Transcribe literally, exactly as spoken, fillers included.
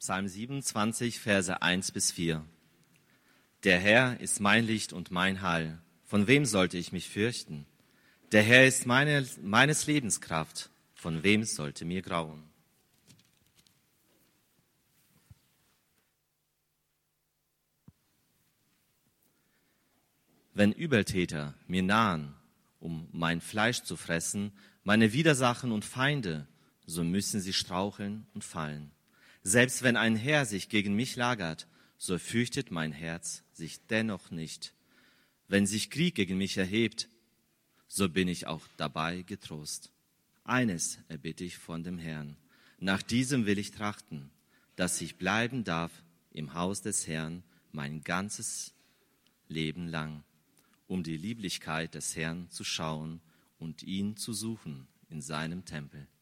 Psalm siebenundzwanzig, Verse eins bis vier. Der Herr ist mein Licht und mein Heil. Von wem sollte ich mich fürchten? Der Herr ist meine, meines Lebens Kraft. Von wem sollte mir grauen? Wenn Übeltäter mir nahen, um mein Fleisch zu fressen, meine Widersachen und Feinde, so müssen sie straucheln und fallen. Selbst wenn ein Heer sich gegen mich lagert, so fürchtet mein Herz sich dennoch nicht. Wenn sich Krieg gegen mich erhebt, so bin ich auch dabei getrost. Eines erbitte ich von dem Herrn, nach diesem will ich trachten, dass ich bleiben darf im Haus des Herrn mein ganzes Leben lang, um die Lieblichkeit des Herrn zu schauen und ihn zu suchen in seinem Tempel.